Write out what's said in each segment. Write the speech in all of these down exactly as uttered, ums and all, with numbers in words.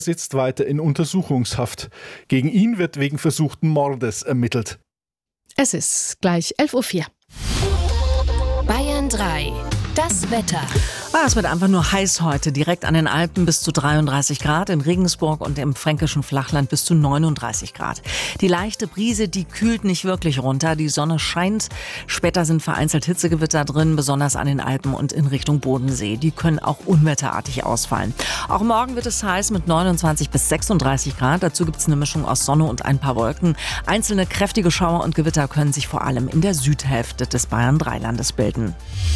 sitzt weiter in Untersuchungshaft. Gegen ihn wird wegen versuchten Mordes ermittelt. Es ist gleich elf Uhr vier. Bayern drei. Das Wetter. Ah, es wird einfach nur heiß heute. Direkt an den Alpen bis zu dreiunddreißig Grad, in Regensburg und im fränkischen Flachland bis zu neununddreißig Grad. Die leichte Brise, die kühlt nicht wirklich runter. Die Sonne scheint. Später sind vereinzelt Hitzegewitter drin, besonders an den Alpen und in Richtung Bodensee. Die können auch unwetterartig ausfallen. Auch morgen wird es heiß mit neunundzwanzig bis sechsunddreißig Grad. Dazu gibt es eine Mischung aus Sonne und ein paar Wolken. Einzelne kräftige Schauer und Gewitter können sich vor allem in der Südhälfte des Bayern drei Landes bilden.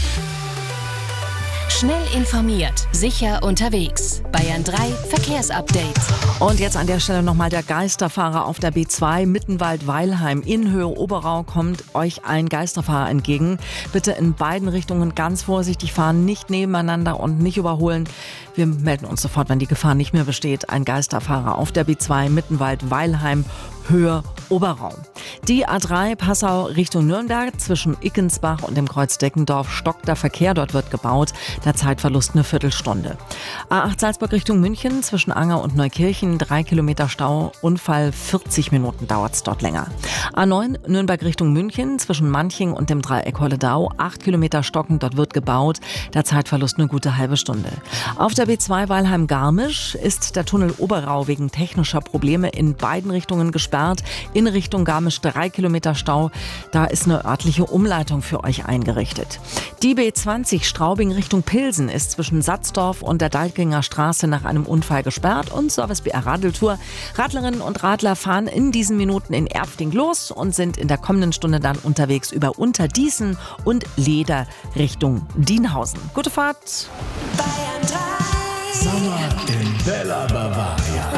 Schnell informiert, sicher unterwegs. Bayern drei Verkehrsupdate. Und jetzt an der Stelle nochmal der Geisterfahrer auf der B zwei Mittenwald-Weilheim. In Höhe Oberau kommt euch ein Geisterfahrer entgegen. Bitte in beiden Richtungen ganz vorsichtig fahren, nicht nebeneinander und nicht überholen. Wir melden uns sofort, wenn die Gefahr nicht mehr besteht. Ein Geisterfahrer auf der B zwei Mittenwald-Weilheim, Höhe Oberau. Die A drei Passau Richtung Nürnberg, zwischen Ickensbach und dem Kreuz Deckendorf stockt der Verkehr, dort wird gebaut. Der Zeitverlust eine Viertelstunde. A acht Salzburg Richtung München, zwischen Anger und Neukirchen, drei Kilometer Stau, Unfall, vierzig Minuten dauert es dort länger. A neun Nürnberg Richtung München, zwischen Manching und dem Dreieck Holledau, acht Kilometer stockend, dort wird gebaut. Der Zeitverlust eine gute halbe Stunde. Auf der B zwei Weilheim-Garmisch ist der Tunnel Oberau wegen technischer Probleme in beiden Richtungen gesperrt. In Richtung Garmisch drei Kilometer Stau. Da ist eine örtliche Umleitung für euch eingerichtet. Die B zwanzig Straubing Richtung Pilsen ist zwischen Satzdorf und der Daltginger Straße nach einem Unfall gesperrt und Service B R Radeltour. Radlerinnen und Radler fahren in diesen Minuten in Erfting los und sind in der kommenden Stunde dann unterwegs über Unterdießen und Leder Richtung Dienhausen. Gute Fahrt! Bayern drei. Sommer in Bella Bavaria.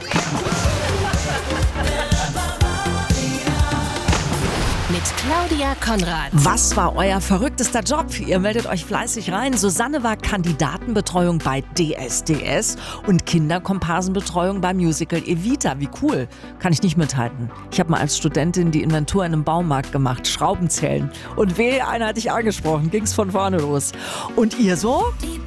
Mit Claudia Konrad. Was war euer verrücktester Job? Ihr meldet euch fleißig rein. Susanne war Kandidatenbetreuung bei D S D S und Kinderkomparsenbetreuung beim Musical Evita. Wie cool. Kann ich nicht mithalten. Ich habe mal als Studentin die Inventur in einem Baumarkt gemacht. Schraubenzählen. Und wehe, einer hat dich angesprochen. Ging's von vorne los. Und ihr so? Die